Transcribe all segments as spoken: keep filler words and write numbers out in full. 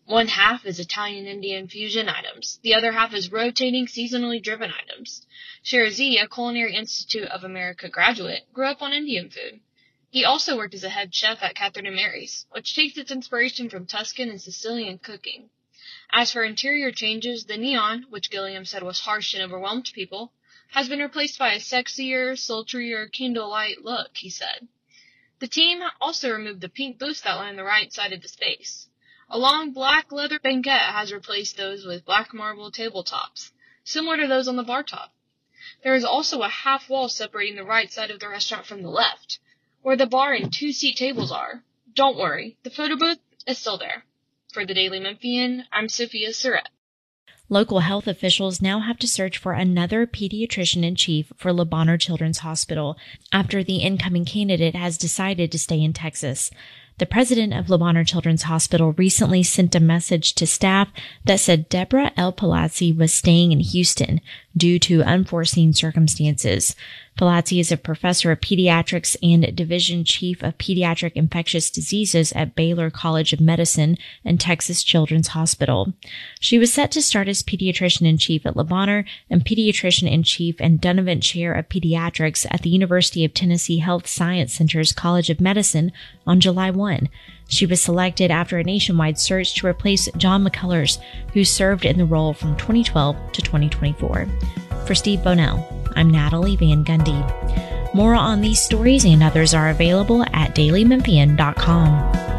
One half is Italian-Indian fusion items. The other half is rotating, seasonally driven items. Shirazi, a Culinary Institute of America graduate, grew up on Indian food. He also worked as a head chef at Catherine and Mary's, which takes its inspiration from Tuscan and Sicilian cooking. As for interior changes, the neon, which Gilliam said was harsh and overwhelmed people, has been replaced by a sexier, sultrier, candlelight look, he said. The team also removed the pink booths that line the right side of the space. A long black leather banquette has replaced those with black marble tabletops, similar to those on the bar top. There is also a half wall separating the right side of the restaurant from the left, where the bar and two-seat tables are. Don't worry, the photo booth is still there. For the Daily Memphian, I'm Sophia Surratt. Local health officials now have to search for another pediatrician-in-chief for Le Bonheur Children's Hospital after the incoming candidate has decided to stay in Texas. The president of Le Bonheur Children's Hospital recently sent a message to staff that said Deborah L. Palazzi was staying in Houston due to unforeseen circumstances. Palazzi is a professor of pediatrics and division chief of pediatric infectious diseases at Baylor College of Medicine and Texas Children's Hospital. She was set to start as pediatrician-in-chief at Le Bonheur and pediatrician-in-chief and Donovan Chair of Pediatrics at the University of Tennessee Health Science Center's College of Medicine on July first. She was selected after a nationwide search to replace John McCullers, who served in the role from twenty twelve to twenty twenty-four. For Steve Bonell, I'm Natalie Van Gundy. More on these stories and others are available at daily memphian dot com.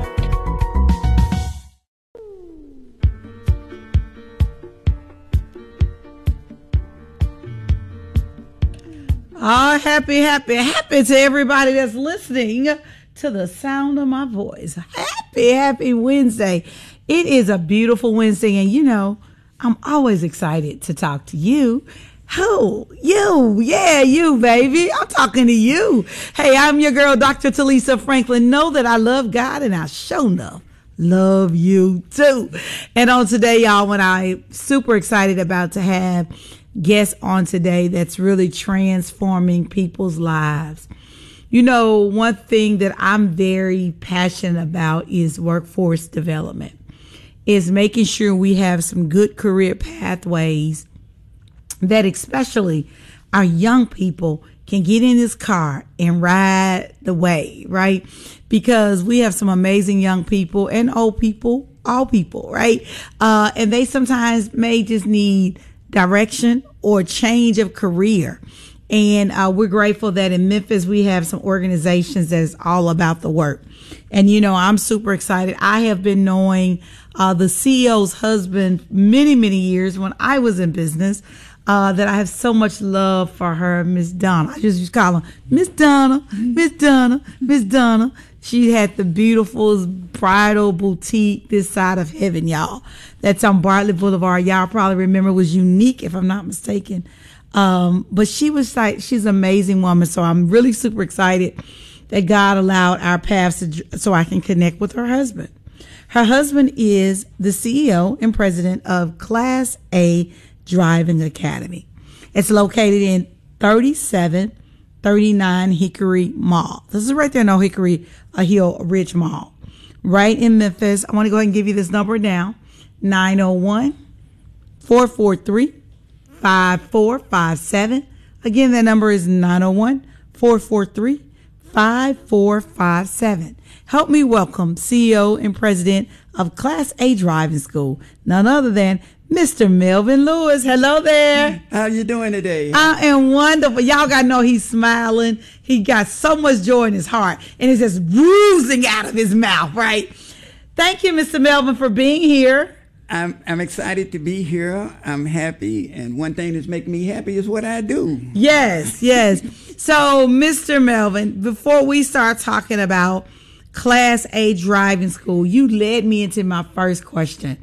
Oh, happy, happy, happy to everybody that's listening to the sound of my voice. Happy, happy Wednesday. It is a beautiful Wednesday, and you know, I'm always excited to talk to you. Who? You. Yeah, you, baby. I'm talking to you. Hey, I'm your girl, Doctor Talisa Franklin. Know that I love God, and I sure enough love you too. And on today, y'all, when I'm super excited about to have guests on today that's really transforming people's lives. You know, one thing that I'm very passionate about is workforce development, is making sure we have some good career pathways that especially our young people can get in this car and ride the wave, right? Because we have some amazing young people and old people, all people, right? Uh, and they sometimes may just need direction or change of career. And uh, we're grateful that in Memphis, we have some organizations that is all about the work. And, you know, I'm super excited. I have been knowing uh, the C E O's husband many, many years when I was in business, uh, that I have so much love for her, Miss Donna. I just used to call her Miss Donna, Miss Donna, Miss Donna. She had the beautiful bridal boutique this side of heaven, y'all. That's on Bartley Boulevard. Y'all probably remember, it was Unique, if I'm not mistaken. Um, but she was like, she's an amazing woman. So I'm really super excited that God allowed our paths to, so I can connect with her husband. Her husband is the C E O and president of Class A Driving Academy. It's located in thirty-seven thirty-nine Hickory Mall. This is right there in Hickory uh, Hill Ridge Mall, right in Memphis. I want to go ahead and give you this number now, nine oh one, four four three, five four five seven. Again, that number is nine oh one, four four three, five four five seven. Help me welcome C E O and president of Class A Driving School, none other than Mister Melvin Lewis. Hello there. How you doing today? I am wonderful. Y'all got to know he's smiling. He got so much joy in his heart, and it's just oozing out of his mouth, right? Thank you, Mister Melvin, for being here. I'm I'm excited to be here. I'm happy, and one thing that's making me happy is what I do. Yes, yes. So, Mister Melvin, before we start talking about Class A Driving School, you led me into my first question.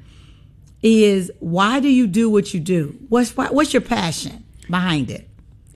Is why do you do what you do? What's what's your passion behind it?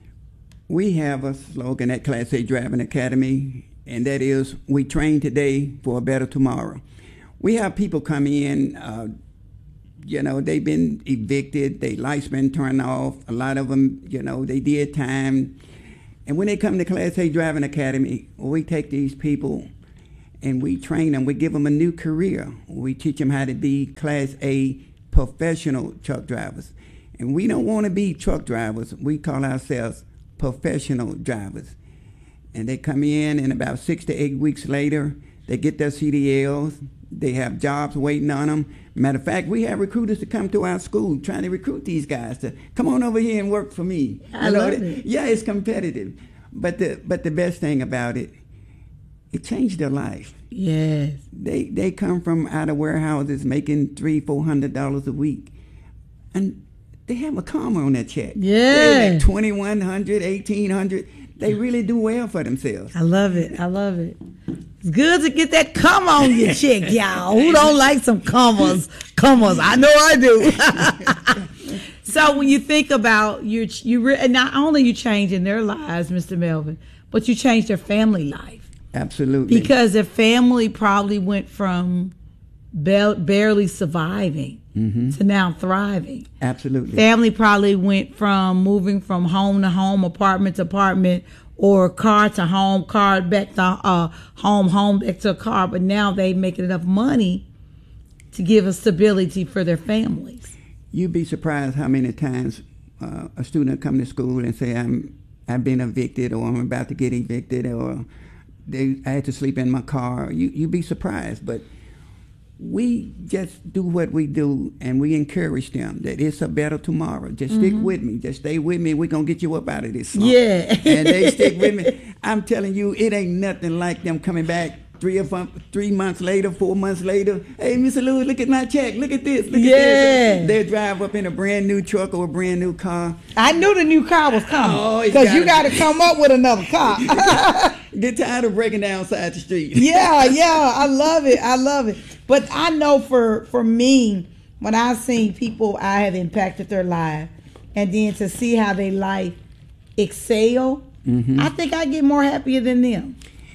We have a slogan at Class A Driving Academy, and that is, we train today for a better tomorrow. We have people come in, uh, you know, they've been evicted, their lights been turned off. A lot of them, you know, they did time. And when they come to Class A Driving Academy, we take these people and we train them. We give them a new career. We teach them how to be Class A professional truck drivers. And we don't want to be truck drivers. We call ourselves professional drivers. And they come in, and about six to eight weeks later, they get their C D Ls. They have jobs waiting on them. Matter of fact, we have recruiters to come to our school trying to recruit these guys to come on over here and work for me. I you know, love it. Yeah, it's competitive. But the but the best thing about it, it changed their life. Yes. They they come from out of warehouses making three, four hundred dollars a week, and they have a comma on their check. Yeah. They're like twenty-one hundred, eighteen hundred. They really do well for themselves. I love it. I love it. It's good to get that comma on your check, y'all. Who don't like some commas? Commas. I know I do. So when you think about you, you re- and not only you changing their lives, Mister Melvin, but you changed their family life. Absolutely. Because their family probably went from ba- barely surviving mm-hmm. to now thriving. Absolutely. Family probably went from moving from home to home, apartment to apartment, or car to home, car back to uh, home, home back to a car. But now they making enough money to give a stability for their families. You'd be surprised how many times uh, a student come to school and say, I'm, I've been evicted, or I'm about to get evicted, or they, I had to sleep in my car. You, you'd be surprised. But we just do what we do, and we encourage them that it's a better tomorrow. Just mm-hmm. stick with me. Just stay with me. We're going to get you up out of this slump. Yeah. And they stick with me. I'm telling you, it ain't nothing like them coming back three or four, three months later, four months later. Hey, Mister Lewis, look at my check. Look at this. Look yeah. at this. They drive up in a brand new truck or a brand new car. I knew the new car was coming because oh, you got to come up with another car. Get tired of breaking down side the street. Yeah, yeah. I love it. I love it. But I know for, for me, when I've seen people I have impacted their life, and then to see how their life excel, mm-hmm. I think I get more happier than them.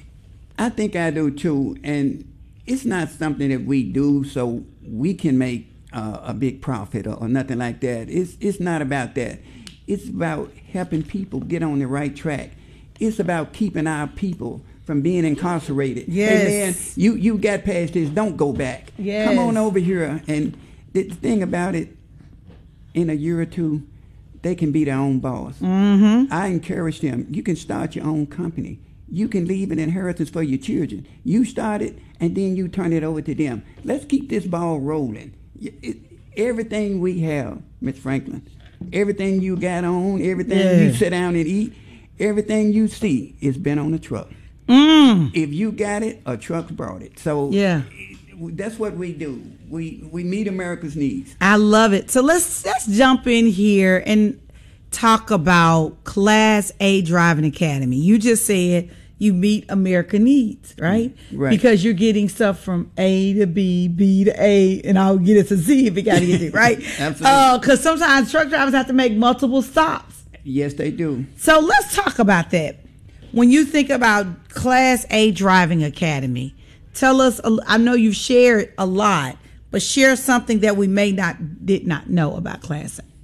I think I do too. And it's not something that we do so we can make uh, a big profit or, or nothing like that. It's, it's not about that. It's about helping people get on the right track. It's about keeping our people from being incarcerated. Yes. Hey man, you, you got past this, don't go back. Yes. Come on over here. And the thing about it, in a year or two, they can be their own boss. Mm-hmm. I encourage them, you can start your own company. You can leave an inheritance for your children. You start it, and then you turn it over to them. Let's keep this ball rolling. It, it, everything we have, Miss Franklin, everything you got on, everything yeah. you sit down and eat, everything you see has been on a truck. Mm. If you got it, a truck brought it. So yeah. that's what we do. We we meet America's needs. I love it. So let's let's jump in here and talk about Class A Driving Academy. You just said you meet America needs, right? Right. Because you're getting stuff from A to B, B to A, and I'll get it to Z if you got to get it, right? Absolutely. Because uh, sometimes truck drivers have to make multiple stops. Yes, they do. So let's talk about that. When you think about Class A Driving Academy, tell us, I know you've shared a lot, but share something that we may not, did not know about Class A.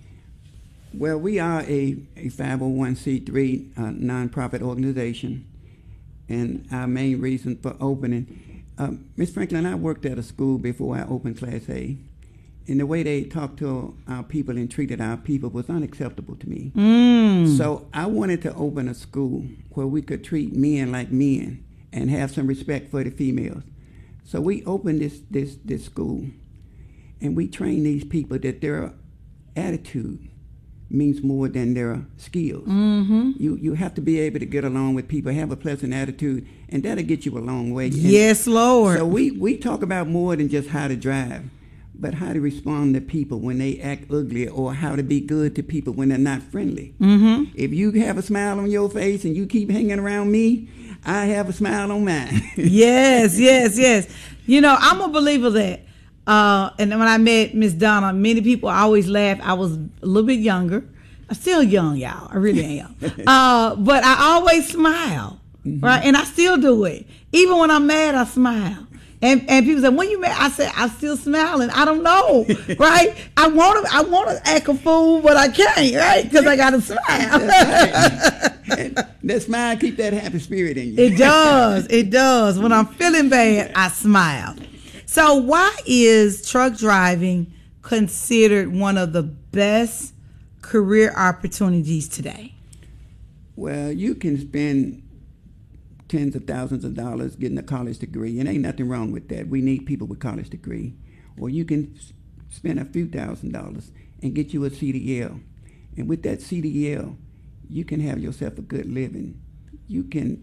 Well, we are a, a five oh one c three uh, nonprofit organization, and our main reason for opening, uh, Miz Franklin, I worked at a school before I opened Class A, and the way they talked to our people and treated our people was unacceptable to me. Mm. So I wanted to open a school where we could treat men like men and have some respect for the females. So we opened this this this school, and we train these people that their attitude means more than their skills. Mm-hmm. You you have to be able to get along with people, have a pleasant attitude, and that'll get you a long way. And yes, Lord. So we, we talk about more than just how to drive, but how to respond to people when they act ugly, or how to be good to people when they're not friendly. Mm-hmm. If you have a smile on your face and you keep hanging around me, I have a smile on mine. Yes, yes, yes. You know, I'm a believer that Uh, and when I met Miss Donna, many people always laugh. I was a little bit younger. I'm still young, y'all. I really am. uh, but I always smile, mm-hmm. right? And I still do it. Even when I'm mad, I smile. And and people say, when you mad? I say, I'm still smiling. I don't know, right? I want to I want to act a fool, but I can't, right? Because I got to smile. That smile keep that happy spirit in you. It does. It does. When I'm feeling bad, I smile. So why is truck driving considered one of the best career opportunities today? Well, you can spend tens of thousands of dollars getting a college degree, and ain't nothing wrong with that. We need people with college degree. Or you can spend a few thousand dollars and get you a C D L. And with that C D L, you can have yourself a good living. You can,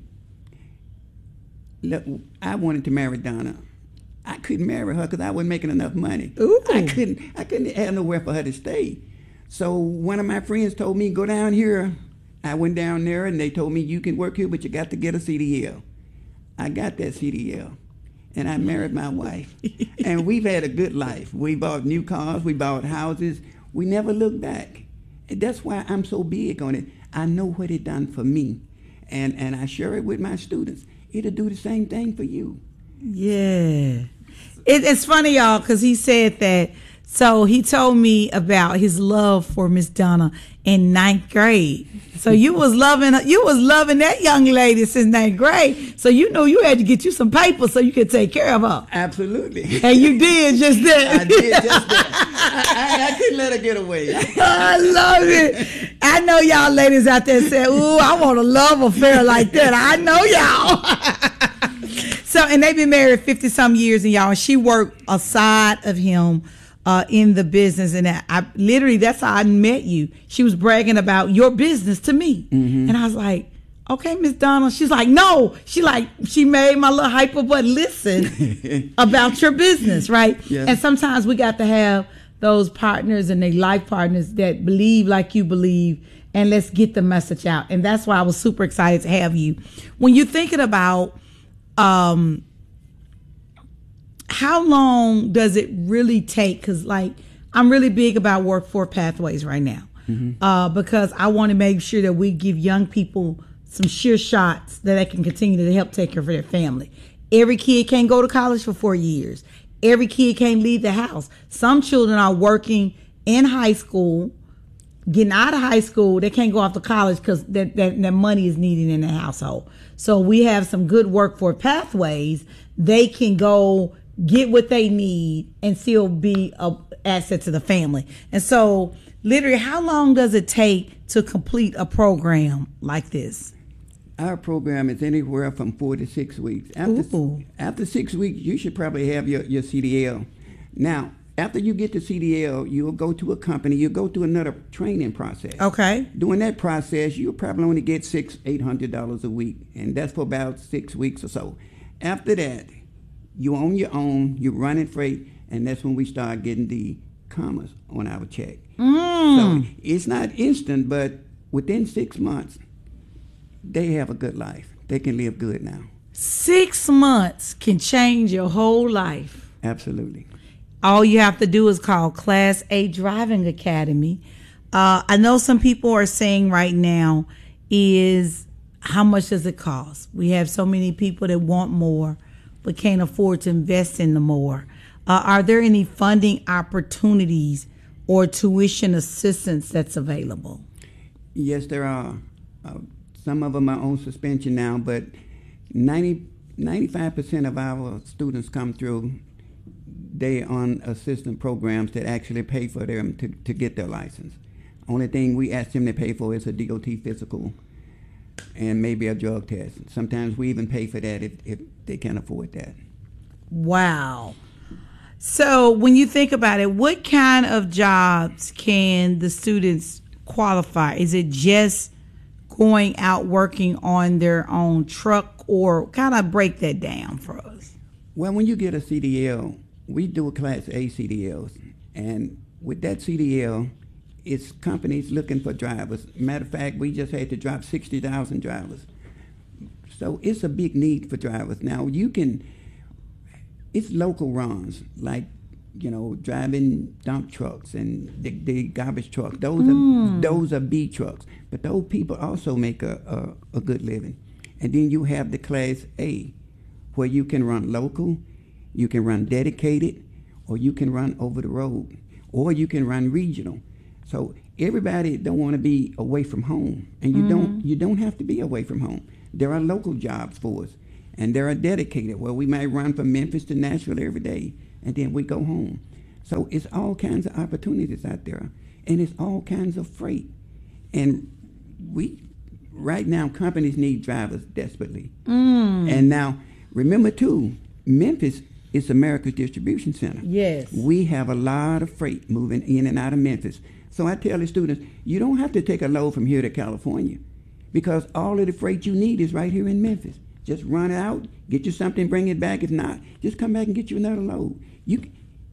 look, I wanted to marry Donna. I couldn't marry her because I wasn't making enough money. Ooh. I couldn't, I couldn't have nowhere for her to stay. So one of my friends told me, go down here. I went down there and they told me, you can work here, but you got to get a C D L. I got that C D L. And I married my wife. And we've had a good life. We bought new cars. We bought houses. We never looked back. And that's why I'm so big on it. I know what it done for me. And, and I share it with my students. It'll do the same thing for you. Yeah. It, it's funny, y'all, because he said that. So he told me about his love for Miss Donna in ninth grade. So you was loving you was loving that young lady since ninth grade. So you knew you had to get you some paper so you could take care of her. Absolutely. And you did just that. I did just that. I, I, I couldn't let her get away. I love it. I know y'all ladies out there say, ooh, I want a love affair like that. I know y'all. So, and they've been married fifty some years, and y'all, and she worked aside of him Uh, in the business, and I, I literally, that's how I met you. She was bragging about your business to me, mm-hmm. and I was like, "Okay, Miss Donna." She's like, "No," she like she made my little hyper, but listen about your business, right? Yes. And sometimes we got to have those partners and they life partners that believe like you believe, and let's get the message out. And that's why I was super excited to have you. When you're thinking about, um. how long does it really take? Because, like, I'm really big about workforce pathways right now, mm-hmm. uh, because I want to make sure that we give young people some sure shots that they can continue to help take care of their family. Every kid can't go to college for four years. Every kid can't leave the house. Some children are working in high school, getting out of high school. They can't go off to college because that, that, that money is needed in their household. So we have some good workforce pathways. They can go get what they need and still be an asset to the family. And so literally, how long does it take to complete a program like this? Our program is anywhere from four to six weeks. After, after six weeks, you should probably have your, your C D L. Now, after you get the C D L, you'll go to a company, you'll go through another training process. Okay. During that process, you'll probably only get six, eight hundred dollars a week, and that's for about six weeks or so. After that, you own your own, you're running freight, and that's when we start getting the commas on our check. Mm. So it's not instant, but within six months, they have a good life. They can live good now. Six months can change your whole life. Absolutely. All you have to do is call Class A Driving Academy. Uh, I know some people are saying right now is, how much does it cost? We have so many people that want more but can't afford to invest in the more. Uh, are there any funding opportunities or tuition assistance that's available? Yes, there are. Uh, some of them are on suspension now, but ninety, ninety-five percent of our students come through, they on assistance programs that actually pay for them to, to get their license. Only thing we ask them to pay for is a D O T physical and maybe a drug test. Sometimes we even pay for that if, if they can't afford that. Wow. So when you think about it, what kind of jobs can the students qualify? Is it just going out working on their own truck, or kind of break that down for us? Well, when you get a C D L, we do a Class A C D Ls. And with that C D L, it's companies looking for drivers. Matter of fact, we just had to drop sixty thousand drivers. So it's a big need for drivers. Now, you can, it's local runs, like, you know, driving dump trucks and the, the garbage trucks. Those mm. are those are B trucks. But those people also make a, a, a good living. And then you have the Class A, where you can run local, you can run dedicated, or you can run over the road, or you can run regional. So everybody don't want to be away from home, and you mm-hmm. don't you don't have to be away from home. There are local jobs for us, and there are dedicated. Well, we might run from Memphis to Nashville every day, and then we go home. So it's all kinds of opportunities out there, and it's all kinds of freight. And we, right now, companies need drivers desperately. Mm. And now, remember too, Memphis is America's distribution center. Yes. We have a lot of freight moving in and out of Memphis. So I tell the students, you don't have to take a load from here to California, because all of the freight you need is right here in Memphis. Just run it out, get you something, bring it back. If not, just come back and get you another load. You,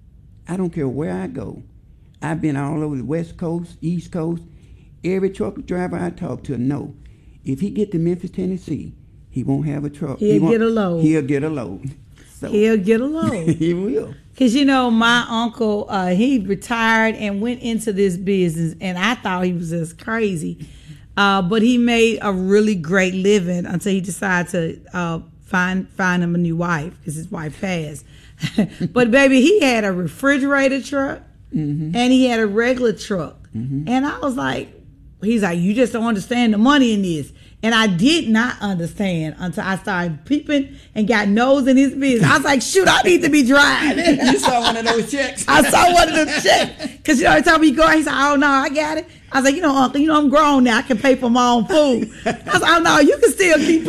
I don't care where I go. I've been all over the West Coast, East Coast. Every truck driver I talk to know, if he get to Memphis, Tennessee, he won't have a truck. He'll he get a load. He'll get a load. So, he'll get a load. He will. Because, you know, my uncle, uh, he retired and went into this business, and I thought he was just crazy. Uh, but he made a really great living until he decided to uh, find find him a new wife, because his wife passed. But, baby, he had a refrigerator truck, mm-hmm. and he had a regular truck. Mm-hmm. And I was like, he's like, you just don't understand the money in this. And I did not understand until I started peeping and got nose in his business. I was like, shoot, I need to be driving. You saw one of those checks. I saw one of those checks. Because, you know, every time he go, he said, oh, no, I got it. I was like, you know, uncle, you know, I'm grown now. I can pay for my own food. I was like, oh, no, you can still keep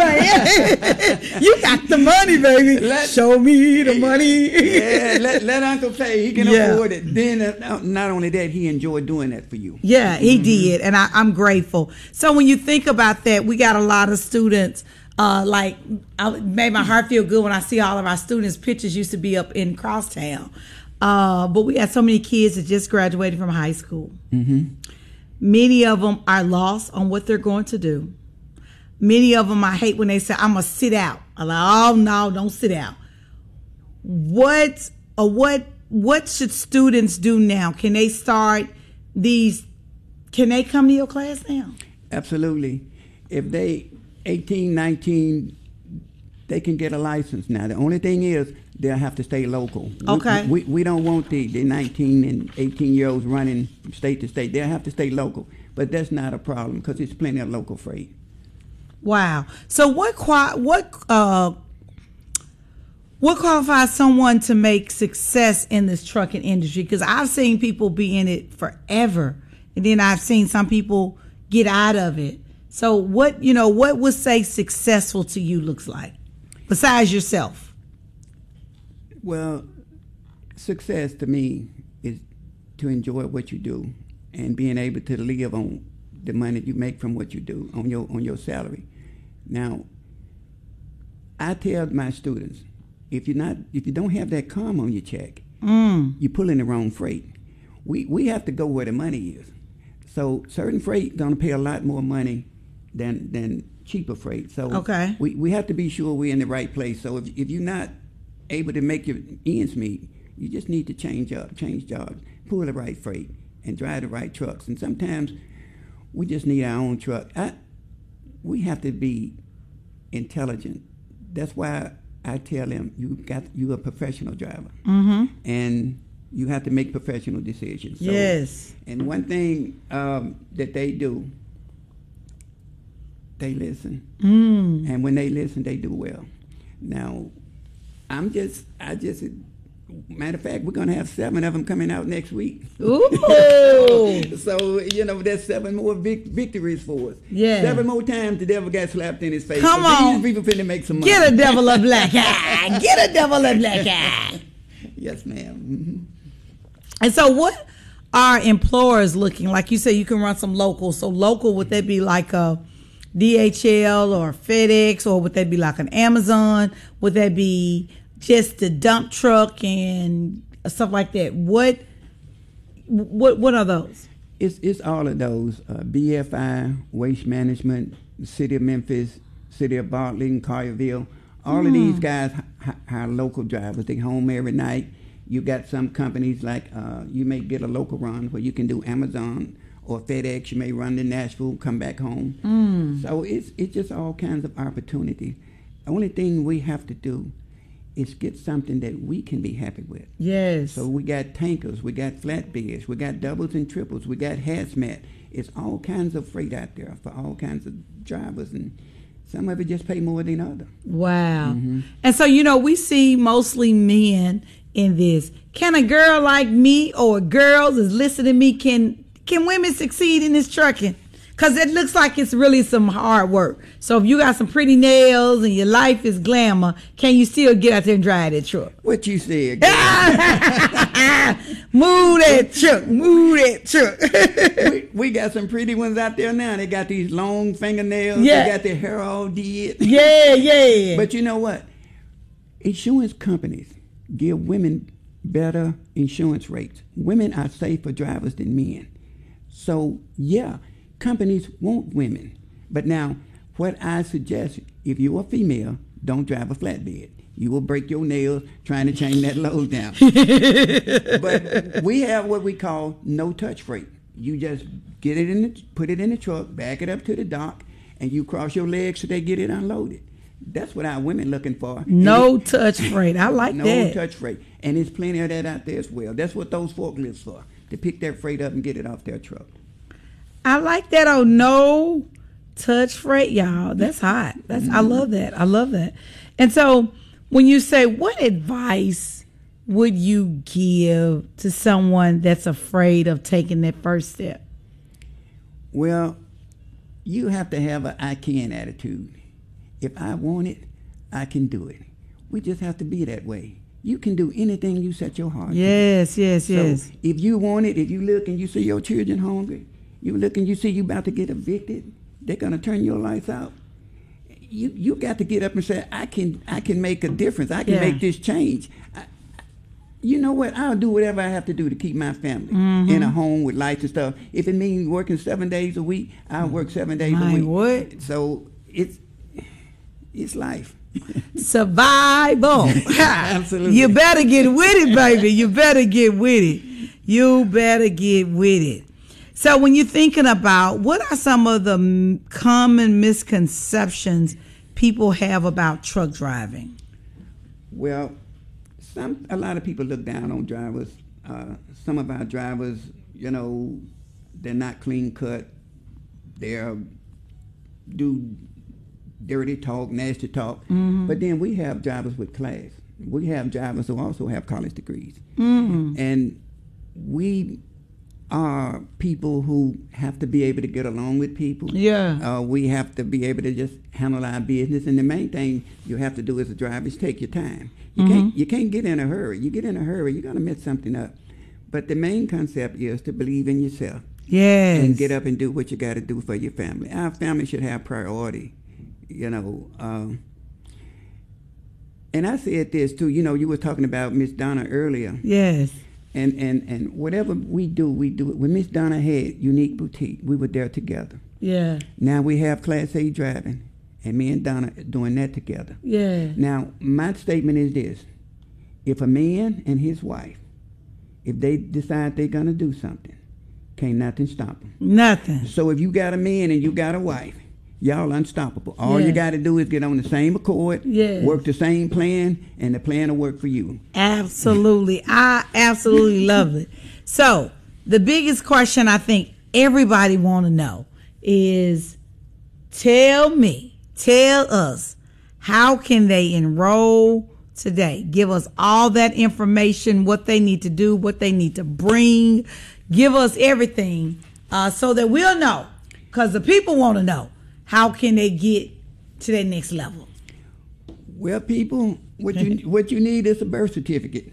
paying. You got the money, baby. Let, Show me the money. Yeah, let, let Uncle pay. He can yeah. afford it. Then, uh, not only that, he enjoyed doing that for you. Yeah, he mm-hmm. did. And I, I'm grateful. So when you think about that, we got a lot of students. Uh, like, I made my heart feel good when I see all of our students' pictures used to be up in Crosstown. Uh, but we had so many kids that just graduated from high school. Mm-hmm. Many of them are lost on what they're going to do. Many of them, I hate when they say, I'm going to sit out. I'm like, oh, no, don't sit out. What, or what, what should students do now? Can they start these, can they come to your class now? Absolutely. If they eighteen, nineteen, they can get a license now. The only thing is they'll have to stay local. Okay. We, we, we don't want the, the nineteen and eighteen year olds running from state to state. They'll have to stay local. But that's not a problem, because there's plenty of local freight. Wow. So what what uh what qualifies someone to make success in this trucking industry? Because I've seen people be in it forever, and then I've seen some people get out of it. So what, you know, what would say successful to you looks like, besides yourself? Well, success to me is to enjoy what you do and being able to live on the money you make from what you do, on your on your salary. Now, I tell my students, if you're not, if you don't have that comma on your check, mm. you're pulling the wrong freight. We we have to go where the money is. So certain freight gonna pay a lot more money than than cheaper freight. So okay. we, we have to be sure we're in the right place. So if if you're not able to make your ends meet, you just need to change up, change jobs, pull the right freight, and drive the right trucks. And sometimes we just need our own truck. I, we have to be intelligent. That's why I tell them, you got you're a professional driver, mm-hmm. and you have to make professional decisions. So, yes. And one thing um, that they do, they listen, mm. and when they listen, they do well. Now, I'm just, I just, matter of fact, we're going to have seven of them coming out next week. Ooh. So, you know, there's seven more vic- victories for us. Yeah. Seven more times the devil got slapped in his face. Come so on. These people finna make some money. Get a devil a black eye. Get a devil a black eye. Yes, ma'am. Mm-hmm. And so what are employers looking? Like you said, you can run some local. So local, would that be like a D H L or FedEx, or would that be like an Amazon? Would that be just a dump truck and stuff like that? What what what are those? It's it's all of those. Uh, B F I, Waste Management, City of Memphis, City of Bartlett, and Collierville. All mm. of these guys h- hire local drivers. They home every night. You got some companies like uh, you may get a local run where you can do Amazon or FedEx. You may run to Nashville, come back home. Mm. So it's it's just all kinds of opportunity. The only thing we have to do is get something that we can be happy with. Yes. So we got tankers, we got flatbeds, we got doubles and triples, we got hazmat. It's all kinds of freight out there for all kinds of drivers, and some of it just pay more than others. Wow. Mm-hmm. And so, you know, we see mostly men in this. Can a girl like me or girls is listening to me, can can women succeed in this trucking? Because it looks like it's really some hard work. So if you got some pretty nails and your life is glamour, can you still get out there and drive that truck? What you said, Move that truck, move that truck. we, we got some pretty ones out there now. They got these long fingernails. Yeah. They got their hair all did. Yeah, yeah. But you know what? Insurance companies give women better insurance rates. Women are safer drivers than men. So, yeah, companies want women. But now, what I suggest, if you're a female, don't drive a flatbed. You will break your nails trying to chain that load down. But we have what we call no-touch freight. You just get it in the, put it in the truck, back it up to the dock, and you cross your legs so they get it unloaded. That's what our women looking for. No-touch freight. I like no that. No-touch freight. And there's plenty of that out there as well. That's what those forklifts for, to pick that freight up and get it off their truck. I like that. Oh, no-touch freight, y'all. That's hot. That's mm-hmm. I love that. I love that. And so when you say, what advice would you give to someone that's afraid of taking that first step? Well, you have to have an I can attitude. If I want it, I can do it. We just have to be that way. You can do anything you set your heart yes, to. Yes, yes, yes. So if you want it, if you look and you see your children hungry, you look and you see you about to get evicted, they're going to turn your lights out. You you got to get up and say, I can I can make a difference. I can yeah. make this change. I, you know what? I'll do whatever I have to do to keep my family mm-hmm. in a home with lights and stuff. If it means working seven days a week, I'll work seven days my a week. What? So it's it's life. Survival. Absolutely. You better get with it, baby. You better get with it. You better get with it. So when you're thinking about what are some of the m- common misconceptions people have about truck driving? Well, some a lot of people look down on drivers. Uh, some of our drivers, you know, they're not clean cut. They're do dirty talk, nasty talk. Mm-hmm. But then we have drivers with class. We have drivers who also have college degrees. Mm-hmm. And we are people who have to be able to get along with people. Yeah. Uh, we have to be able to just handle our business. And the main thing you have to do as a driver is take your time. You mm-hmm. can't you can't get in a hurry. You get in a hurry, you're going to mess something up. But the main concept is to believe in yourself. Yes. And get up and do what you got to do for your family. Our family should have priority, you know. Um, and I said this too, you know, you were talking about Miss Donna earlier. Yes. And, and and whatever we do, we do it. When Miss Donna had Unique Boutique, we were there together. Yeah. Now we have Class A driving, and me and Donna are doing that together. Yeah. Now, my statement is this. If a man and his wife, if they decide they're going to do something, can't nothing stop them. Nothing. So if you got a man and you got a wife, y'all unstoppable. All yeah. you got to do is get on the same accord, yes. work the same plan, and the plan will work for you. Absolutely. I absolutely love it. So the biggest question I think everybody want to know is, tell me, tell us, how can they enroll today? Give us all that information, what they need to do, what they need to bring. Give us everything uh, so that we'll know, because the people want to know. How can they get to that next level? Well, people, what you what you need is a birth certificate.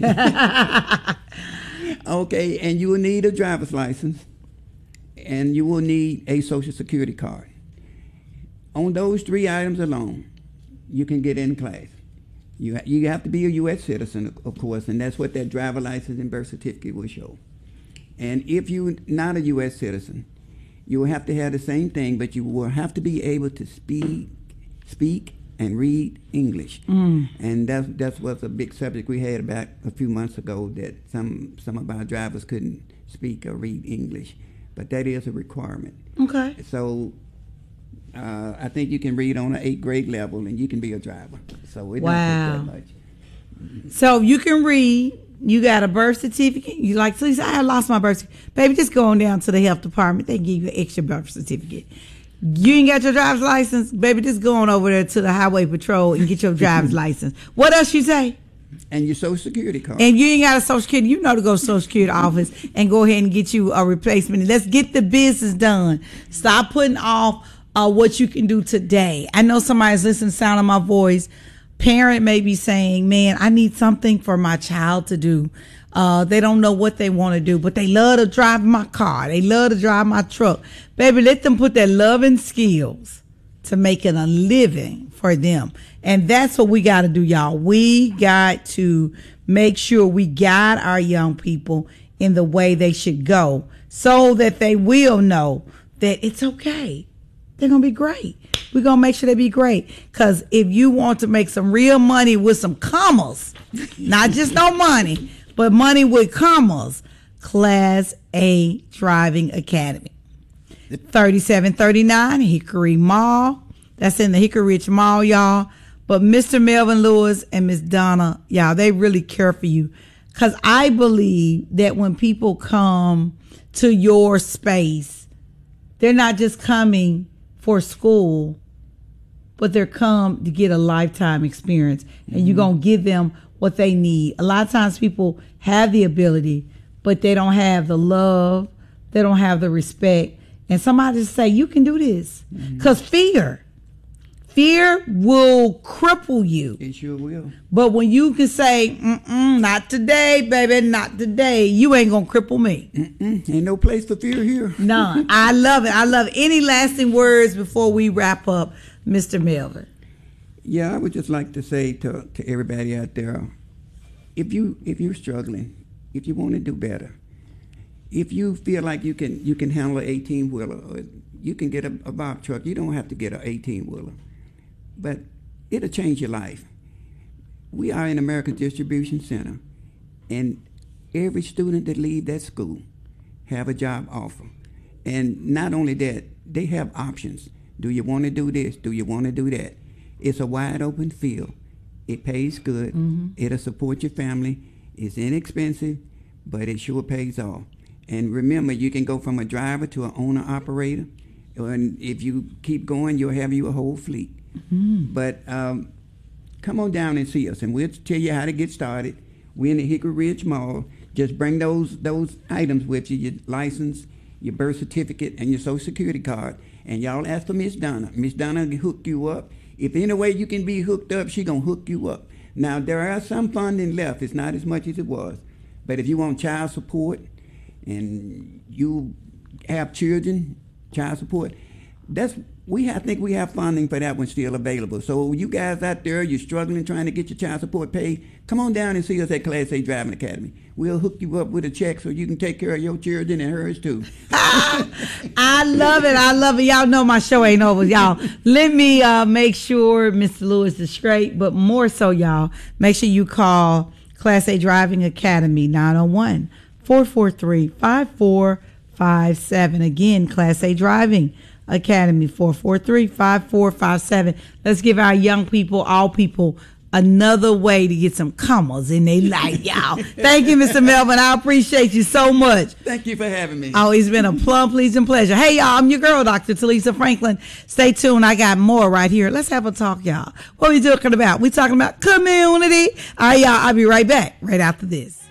Okay, and you will need a driver's license, and you will need a Social Security card. On those three items alone, you can get in class. You ha- you have to be a U S citizen, of course, and that's what that driver license and birth certificate will show. And if you're not a U S citizen, you will have to have the same thing, but you will have to be able to speak, speak and read English. Mm. And that's that's was a big subject we had about a few months ago, that some some of our drivers couldn't speak or read English, but that is a requirement. Okay. So uh, I think you can read on an eighth grade level, and you can be a driver. So it wow. don't take that much. So you can read. You got a birth certificate. You like, please, I lost my birth certificate. Baby, just go on down to the health department. They give you an extra birth certificate. You ain't got your driver's license? Baby, just go on over there to the highway patrol and get your driver's license. What else you say? And your social security card. And you ain't got a social security. You know to go to social security office and go ahead and get you a replacement. Let's get the business done. Stop putting off uh, what you can do today. I know somebody's listening to the sound of my voice. Parent may be saying, man, I need something for my child to do. Uh, they don't know what they want to do, but they love to drive my car. They love to drive my truck. Baby, let them put their love and skills to making a living for them. And that's what we got to do, y'all. We got to make sure we guide our young people in the way they should go so that they will know that it's okay. They're going to be great. We're going to make sure they be great. Because if you want to make some real money with some commas, not just no money, but money with commas, Class A Driving Academy. thirty-seven thirty-nine Hickory Mall. That's in the Hickory Ridge Mall, y'all. But Mister Melvin Lewis and Miss Donna, y'all, they really care for you. Because I believe that when people come to your space, they're not just coming for school, but they're come to get a lifetime experience. And mm-hmm. you're going to give them what they need. A lot of times people have the ability, but they don't have the love. They don't have the respect. And somebody just say, you can do this. Because mm-hmm. fear, fear will cripple you. It sure will. But when you can say, mm-mm, not today, baby, not today, you ain't going to cripple me. Mm-mm. Ain't no place for fear here. None. I love it. I love it. Any lasting words before we wrap up, Mister Melvin? Yeah, I would just like to say to, to everybody out there, if you if you're struggling, if you want to do better, if you feel like you can you can handle an eighteen wheeler, or you can get a, a box truck. You don't have to get an eighteen wheeler, but it'll change your life. We are in American Distribution Center, and every student that leave that school have a job offer. And not only that, they have options. Do you want to do this? Do you want to do that? It's a wide open field. It pays good. Mm-hmm. It'll support your family. It's inexpensive, but it sure pays off. And remember, you can go from a driver to an owner-operator. And if you keep going, you'll have you a whole fleet. Mm-hmm. But um, come on down and see us, and we'll tell you how to get started. We're in the Hickory Ridge Mall. Just bring those those items with you, your license, your birth certificate, and your social security card. And y'all ask for Miss Donna. Miss Donna can hook you up. If any way you can be hooked up, she gonna hook you up. Now, there are some funding left. It's not as much as it was. But if you want child support and you have children, child support, that's we I think we have funding for that one still available. So you guys out there, you're struggling trying to get your child support paid, come on down and see us at Class A Driving Academy. We'll hook you up with a check so you can take care of your children and hers too. I love it. I love it. Y'all know my show ain't over, y'all. Let me uh, make sure Mister Lewis is straight, but more so, y'all, make sure you call Class A Driving Academy, nine oh one, four four three, five four five seven. Again, Class A Driving Academy, four four three, five four five seven. Let's give our young people, all people, another way to get some commas in their life, y'all. Thank you, Mister Melvin. I appreciate you so much. Thank you for having me. Oh, it's been a plum, pleasing pleasure. Hey, y'all, I'm your girl, Doctor Talisa Franklin. Stay tuned. I got more right here. Let's have a talk, y'all. What are we talking about? We talking about community. All right, y'all, I'll be right back right after this.